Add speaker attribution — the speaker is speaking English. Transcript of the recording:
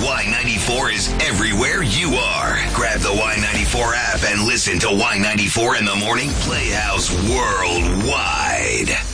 Speaker 1: Y94 is everywhere you are. Grab the Y94 app and listen to Y94 in the Morning Playhouse worldwide.